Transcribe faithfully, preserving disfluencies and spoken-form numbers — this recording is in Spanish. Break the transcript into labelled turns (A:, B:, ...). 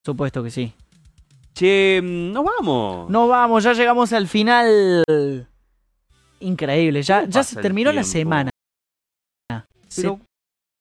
A: Supuesto que sí.
B: Che, nos vamos.
A: Nos vamos, ya llegamos al final. Increíble, ya,
B: ¿Cómo
A: ya
B: pasa
A: se
B: el
A: terminó la
B: tiempo?
A: semana. Se
B: Pero,